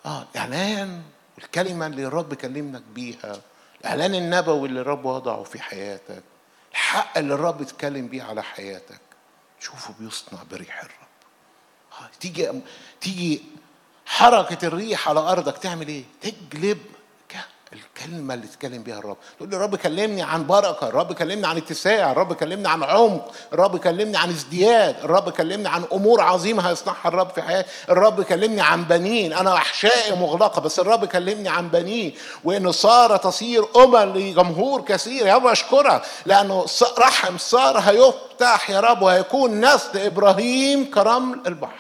الاعلان الكلمه اللي الرب كلمنك بيها، الاعلان النبوي اللي الرب وضعه في حياتك، الحق اللي الرب اتكلم بيه على حياتك، شوفوا بيصنع بريح الرب. تيجي حركه الريح على ارضك تعمل ايه؟ تجلب الكلمه اللي اتكلم بيها الرب. تقول لي الرب كلمني عن بركه، الرب كلمني عن اتساع، الرب كلمني عن عمق، الرب كلمني عن ازدياد، الرب كلمني عن امور عظيمه هيصنعها الرب في حياتي، الرب كلمني عن بنين، انا احشائي مغلقه بس الرب كلمني عن بنين، وانه ساره تصير لجمهور كثير. يا رب اشكرك لانه رحم ساره هيفتح يا رب، وهيكون نسل ابراهيم كرمل البحر.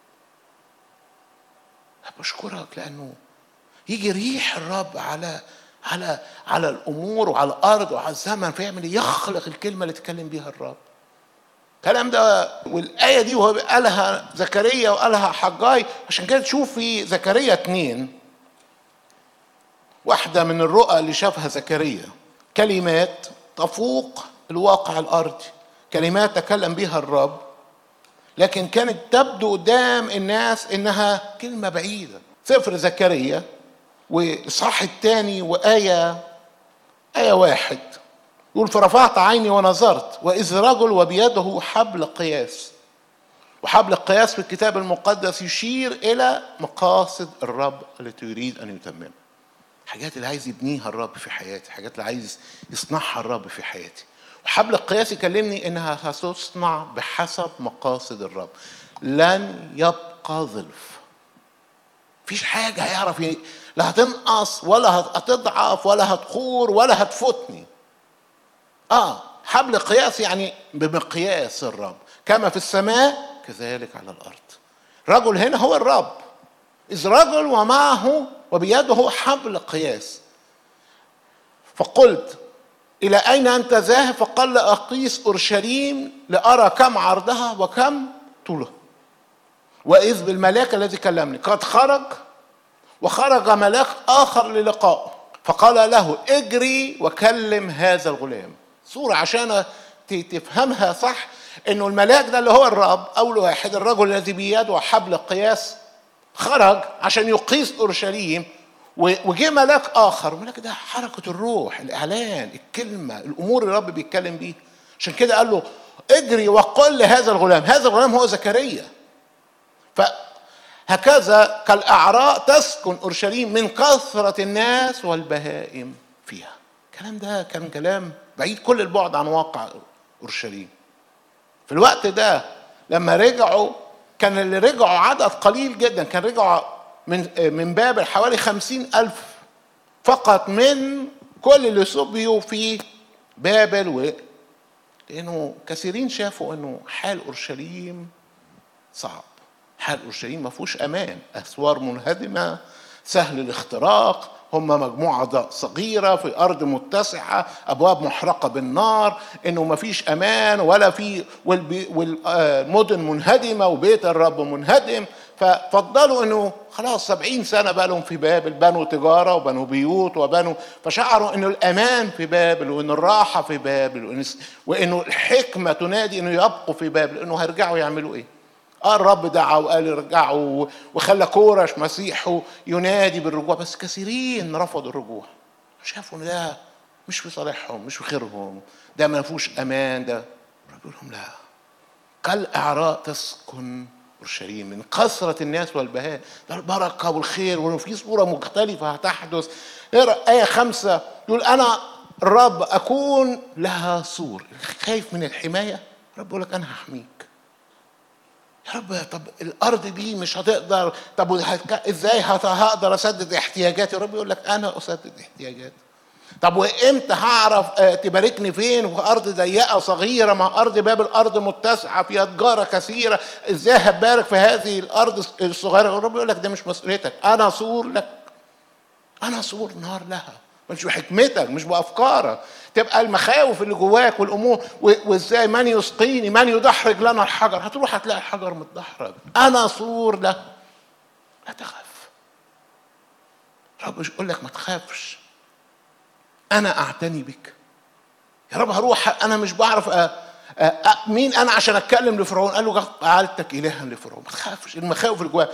بشكرك لانه يجي ريح الرب على الامور وعلى الارض وعلى الزمن، فيعمل يخلق الكلمه اللي تكلم بيها الرب. الكلام ده والايه دي وهو قالها زكريا وقالها حجاي. عشان كده تشوف في زكريا 2 واحده من الرؤى اللي شافها زكريا، كلمات تفوق الواقع الارضي، كلمات تكلم بيها الرب، لكن كانت تبدو قدام الناس انها كلمه بعيده. سفر زكريا والإصحاح 2 وآية 1 يقول: فرفعت عيني ونظرت وإذ رجل وبيده حبل قياس. وحبل القياس في الكتاب المقدس يشير إلى مقاصد الرب التي يريد أن يتممها، حاجات اللي عايز يبنيها الرب في حياتي، حاجات اللي عايز يصنعها الرب في حياتي. وحبل القياس يكلمني إنها هتصنع بحسب مقاصد الرب، لن يبقى ظلف. مفيش حاجة هيعرف لا هتنقص ولا هتضعف ولا هتخور ولا هتفوتني. حبل قياس يعني بمقياس الرب، كما في السماء كذلك على الأرض. رجل هنا هو الرب، إذ رجل ومعه وبيده حبل قياس. فقلت: إلى أين أنت ذاهب؟ فقال: لأقيس أورشليم لأرى كم عرضها وكم طولها. وإذ بالملاك الذي كلمني قد خرج، وخرج ملاك آخر للقائه فقال له: اجري وكلم هذا الغلام. صورة عشان تفهمها صح، انه الملاك ده اللي هو الرب، اول واحد الرجل الذي بيده حبل قياس خرج عشان يقيس اورشليم، وجه ملاك اخر. الملاك ده حركة الروح، الاعلان، الكلمة، الامور اللي الرب بيتكلم بيها. عشان كده قال له: اجري وقل لهذا الغلام. هذا الغلام هو زكريا. هكذا كالأعراء تسكن أورشليم من كثرة الناس والبهائم فيها. الكلام ده كان كلام بعيد كل البعد عن واقع أورشليم. في الوقت ده لما رجعوا، كان اللي رجعوا عدد قليل جدا، كان رجعوا من بابل حوالي 50,000 فقط من كل اللي سبيوا في بابل. لأنه كثيرين شافوا أنه حال أورشليم صعب، حال أورشليم ما فيهوش أمان، أسوار منهدمة سهل الاختراق، هم مجموعة صغيرة في أرض متسعة، أبواب محرقة بالنار، إنه ما فيش أمان ولا في، والمدن منهدمة وبيت الرب منهدم. ففضلوا إنه خلاص 70 سنة بقالهم في بابل، بنوا تجارة وبنوا بيوت وبنوا، فشعروا إنه الأمان في بابل وإن الراحة في بابل وإنه الحكمة تنادي إنه يبقوا في بابل. إنه هيرجعوا يعملوا إيه؟ الرب دعا وقال ارجعوا، وخلى كورش مسيحه ينادي بالرجوع، بس كثيرين رفضوا الرجوع، شافوا ان ده مش في صالحهم، مش في خيرهم، ده ما فيهوش امان. ده الرب يقول لهم: لا، كالأعراء تسكن أورشليم من كثرة الناس والبهاء. ده البركة والخير، وفي صورة مختلفة هتحدث. آية 5 يقول: أنا الرب أكون لها سور. خايف من الحماية؟ الرب يقول لك: أنا هحميك. يا رب طب الارض دي مش هتقدر، طب ازاي هقدر اسدد احتياجاتي؟ الرب يقول لك: انا اسدد احتياجاتي. طب وامتى هعرف تباركني فين؟ في ارض ضيقه صغيره، ما ارض بابل ارض متسعه فيها تجاره كثيره، ازاي هتبارك في هذه الارض الصغيره؟ الرب يقول لك: ده مش مسؤوليتك، انا سور لك، انا سور نار لها. مش بحكمتك، مش بافكارك، تبقى المخاوف اللي جواك والامور، وازاي من يسقيني، من يدحرج لنا الحجر. هتروح هتلاقي الحجر متدحرج. انا سور له، لا تخاف. رب يقول لك: ما تخافش، انا اعتني بك. يا رب هروح، انا مش بعرف مين انا عشان اتكلم لفرعون؟ قال له: جعلتك الها لفرعون. ما تخافش، المخاوف اللي جواك